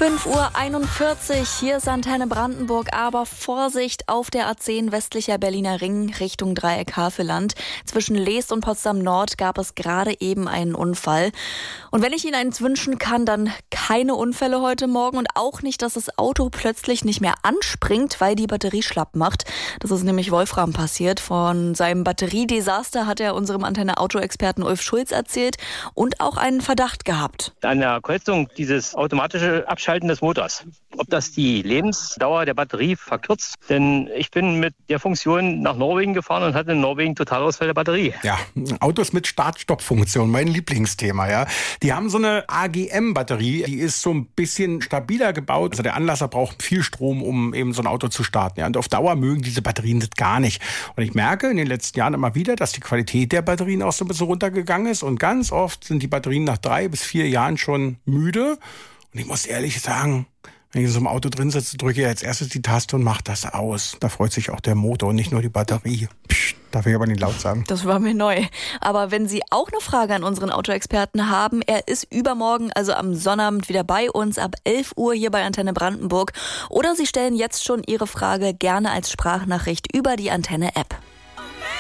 5:41 Uhr, hier ist Antenne Brandenburg, aber Vorsicht auf der A10 westlicher Berliner Ring Richtung Dreieck Havelland. Zwischen Leest und Potsdam Nord gab es gerade eben einen Unfall. Und wenn ich Ihnen eins wünschen kann, dann keine Unfälle heute Morgen und auch nicht, dass das Auto plötzlich nicht mehr anspringt, weil die Batterie schlapp macht. Das ist nämlich Wolfram passiert. Von seinem Batteriedesaster hat er unserem Antenne-Auto-Experten Ulf Schulz erzählt und auch einen Verdacht gehabt. An der Kreuzung dieses automatische Abschalten des Motors. Ob das die Lebensdauer der Batterie verkürzt? Denn ich bin mit der Funktion nach Norwegen gefahren und hatte in Norwegen Totalausfall der Batterie. Ja, Autos mit Start-Stopp-Funktion, mein Lieblingsthema, ja. Die haben so eine AGM-Batterie, die ist so ein bisschen stabiler gebaut. Also der Anlasser braucht viel Strom, um eben so ein Auto zu starten. Ja. Und auf Dauer mögen diese Batterien das gar nicht. Und ich merke in den letzten Jahren immer wieder, dass die Qualität der Batterien auch so ein bisschen runtergegangen ist. Und ganz oft sind die Batterien nach 3 bis 4 Jahren schon müde. Und ich muss ehrlich sagen, wenn ich in so einem Auto drin sitze, drücke ich als erstes die Taste und mache das aus. Da freut sich auch der Motor und nicht nur die Batterie. Psst, darf ich aber nicht laut sagen. Das war mir neu. Aber wenn Sie auch eine Frage an unseren Autoexperten haben, er ist übermorgen, also am Sonnabend, wieder bei uns ab 11 Uhr hier bei Antenne Brandenburg. Oder Sie stellen jetzt schon Ihre Frage gerne als Sprachnachricht über die Antenne-App.